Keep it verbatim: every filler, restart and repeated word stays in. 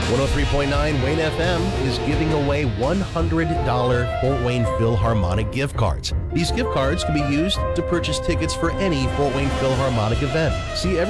one oh three point nine Wayne F M is giving away one hundred dollars Fort Wayne Philharmonic gift cards. These gift cards can be used to purchase tickets for any Fort Wayne Philharmonic event. See every